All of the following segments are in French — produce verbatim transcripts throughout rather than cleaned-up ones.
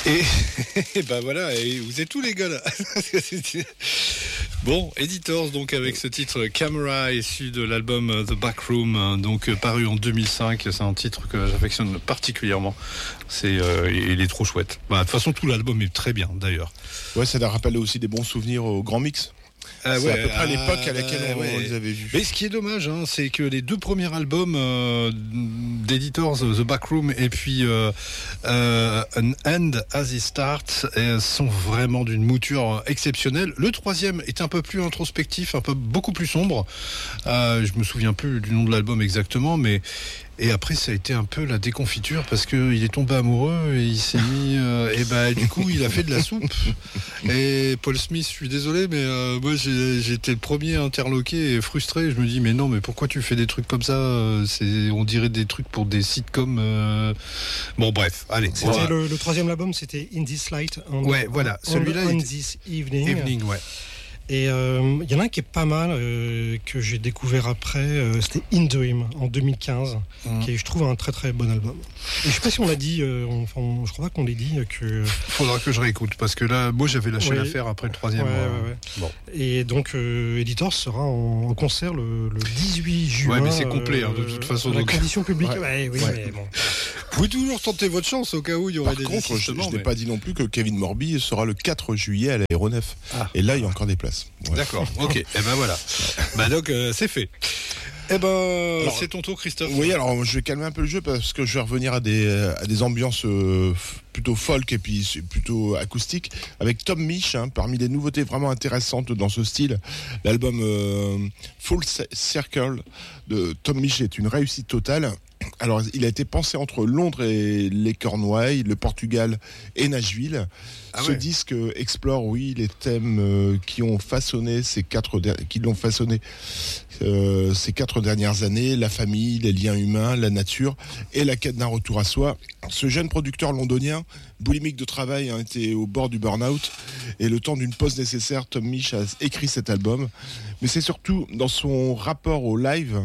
Et, et ben voilà, et vous êtes tous les gars là. Bon, Editors donc avec ce titre Camera issu de l'album The Backroom, donc paru en deux mille cinq. C'est un titre que j'affectionne particulièrement. C'est, euh, il est trop chouette. Bah, de toute façon, tout l'album est très bien d'ailleurs. Ouais, ça a rappelé aussi des bons souvenirs au Grand Mix. Ah c'est ouais, à peu près ah, l'époque à laquelle on, ouais. on les avait vus. Mais ce qui est dommage, hein, c'est que les deux premiers albums euh, d'Editors, The Backroom et puis euh, euh, An End As It Starts, euh, sont vraiment d'une mouture exceptionnelle. Le troisième est un peu plus introspectif, un peu beaucoup plus sombre. Euh, je me souviens plus du nom de l'album exactement, mais et après ça a été un peu la déconfiture parce que il est tombé amoureux et il s'est mis euh, et ben du coup il a fait de la soupe. Et Paul Smith, je suis désolé, mais euh, moi j'ai, j'ai été le premier interloqué et frustré. Je me dis mais non, mais pourquoi tu fais des trucs comme ça? C'est, on dirait des trucs pour des sitcoms. Euh... Bon bref, allez. C'était Voilà. le, le troisième album, c'était In This Light. On, Ouais, voilà. On, Celui-là, on il était... This Evening. Evening, ouais. Et il euh, y en a un qui est pas mal, euh, que j'ai découvert après, euh, c'était In Dream en deux mille quinze, mmh. qui est, je trouve, un très très bon album. Et je sais pas si on l'a dit, euh, on, on, je crois pas qu'on l'ait dit. Que... Faudra que je réécoute, parce que là, moi j'avais lâché ouais. l'affaire après le troisième. Ouais, euh... ouais, ouais. Bon. Et donc, euh, Editors sera en, en concert le, le dix-huit juin. Ouais, mais c'est complet, hein, de toute façon. La donc... condition publique. Ouais. Ouais, oui, ouais. mais bon. Vous pouvez toujours tenter votre chance au cas où il y aurait Par des contre, je, je n'ai mais... pas dit non plus que Kevin Morby sera le quatre juillet à l'Aéronef. Ah. Et là, il y a encore des places. Ouais. D'accord, ok. Et eh ben voilà. Bah donc, euh, c'est fait. Eh ben, alors, c'est ton tour, Christophe. Oui, alors je vais calmer un peu le jeu parce que je vais revenir à des, à des ambiances euh, plutôt folk et puis plutôt acoustiques avec Tom Misch, hein, parmi les nouveautés vraiment intéressantes dans ce style. L'album euh, Full Circle de Tom Misch est une réussite totale. Alors, il a été pensé entre Londres et les Cornouailles, le Portugal et Nashville. Ah Ce ouais. disque explore, oui, les thèmes euh, qui ont façonné ces quatre, qui l'ont façonné euh, ces quatre dernières années: la famille, les liens humains, la nature et la quête d'un retour à soi. Ce jeune producteur londonien, boulimique de travail, a été au bord du burn-out et le temps d'une pause nécessaire, Tom Misch a écrit cet album. Mais c'est surtout dans son rapport au live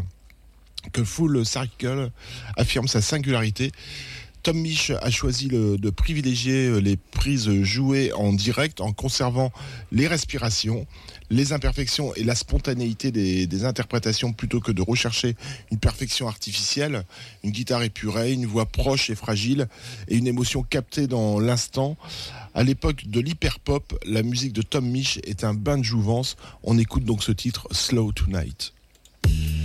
que Full Circle affirme sa singularité. Tom Misch a choisi le, de privilégier les prises jouées en direct en conservant les respirations, les imperfections et la spontanéité des, des interprétations plutôt que de rechercher une perfection artificielle, une guitare épurée, une voix proche et fragile et une émotion captée dans l'instant. À l'époque de l'hyper-pop, la musique de Tom Misch est un bain de jouvence. On écoute donc ce titre Slow Tonight.